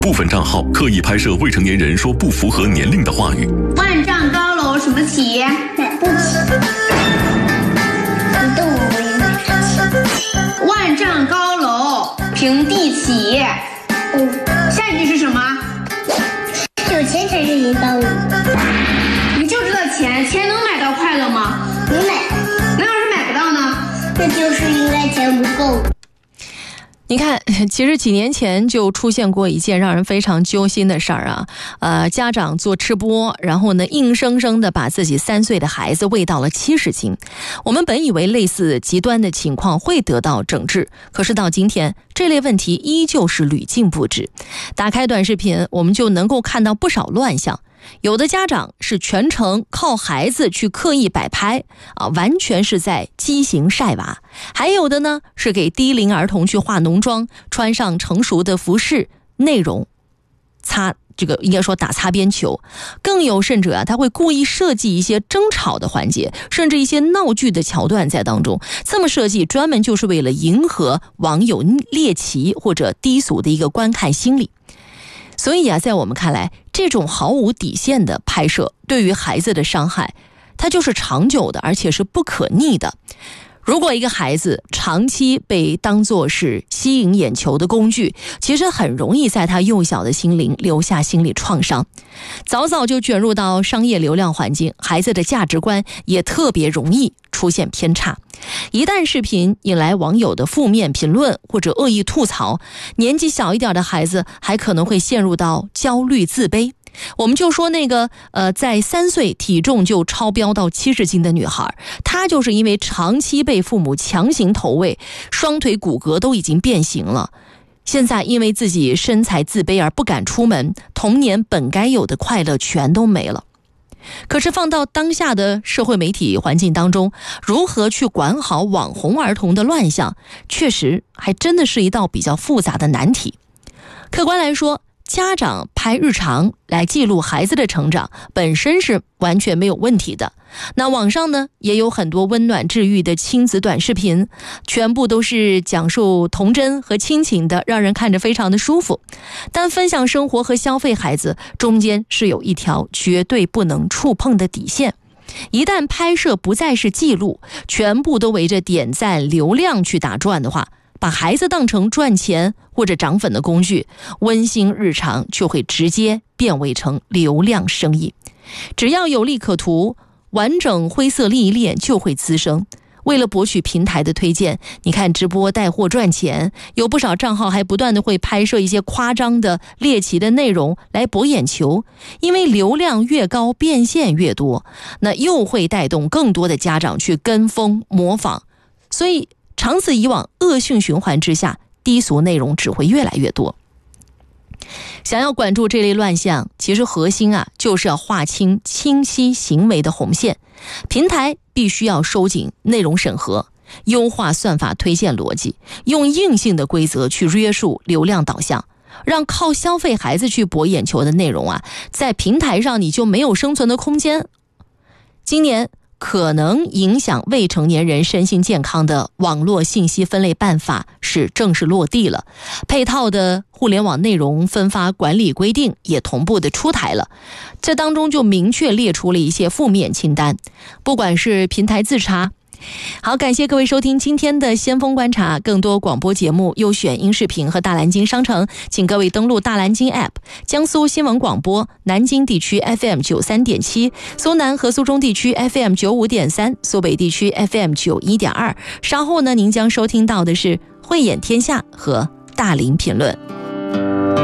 部分账号刻意拍摄未成年人说不符合年龄的话语。 万丈高楼什么起？ 买不起。你动我也买不起。 万丈高楼平地起。下一句是什么？ 有钱才是引导我。 你就知道钱能买到快乐吗？ 能买。 那要是买不到呢？ 那就是应该钱不够。 你看，其实几年前就出现过一件让人非常揪心的事儿啊，家长做吃播，然后呢，硬生生的把自己3岁的孩子喂到了70斤。我们本以为类似极端的情况会得到整治，可是到今天，这类问题依旧是屡禁不止。打开短视频，我们就能够看到不少乱象。有的家长是全程靠孩子去刻意摆拍完全是在畸形晒娃；还有的呢是给低龄儿童去化浓妆，穿上成熟的服饰，内容应该说打擦边球。更有甚者他会故意设计一些争吵的环节，甚至一些闹剧的桥段在当中。这么设计专门就是为了迎合网友猎奇或者低俗的一个观看心理。所以在我们看来，这种毫无底线的拍摄对于孩子的伤害，它就是长久的，而且是不可逆的。如果一个孩子长期被当作是吸引眼球的工具，其实很容易在他幼小的心灵留下心理创伤。早早就卷入到商业流量环境，孩子的价值观也特别容易出现偏差。一旦视频引来网友的负面评论或者恶意吐槽，年纪小一点的孩子还可能会陷入到焦虑自卑。我们就说那个在3岁体重就超标到70斤的女孩，她就是因为长期被父母强行投喂，双腿骨骼都已经变形了。现在因为自己身材自卑而不敢出门，童年本该有的快乐全都没了。可是放到当下的社会媒体环境当中，如何去管好网红儿童的乱象，确实还真的是一道比较复杂的难题。客观来说，家长拍日常来记录孩子的成长本身是完全没有问题的。那网上呢也有很多温暖治愈的亲子短视频，全部都是讲述童真和亲情的，让人看着非常的舒服。但分享生活和消费孩子中间是有一条绝对不能触碰的底线。一旦拍摄不再是记录，全部都围着点赞流量去打转的话，把孩子当成赚钱或者涨粉的工具，温馨日常就会直接变为成流量生意。只要有利可图，完整灰色利益链就会滋生。为了博取平台的推荐，你看直播带货赚钱，有不少账号还不断的会拍摄一些夸张的猎奇的内容来博眼球。因为流量越高，变现越多，那又会带动更多的家长去跟风模仿，所以长此以往，恶性循环之下，低俗内容只会越来越多。想要管住这类乱象，其实核心就是要划清清晰行为的红线。平台必须要收紧内容审核，优化算法推荐逻辑，用硬性的规则去约束流量导向，让靠消费孩子去博眼球的内容在平台上你就没有生存的空间。今年可能影响未成年人身心健康的网络信息分类办法是正式落地了，配套的互联网内容分发管理规定也同步的出台了。这当中就明确列出了一些负面清单，不管是平台自查。好，感谢各位收听今天的先锋观察，更多广播节目优选音视频和大蓝鲸商城，请各位登录大蓝鲸 App， 江苏新闻广播南京地区 FM93.7， 苏南和苏中地区 FM95.3， 苏北地区 FM91.2。稍后呢，您将收听到的是慧眼天下和大林评论。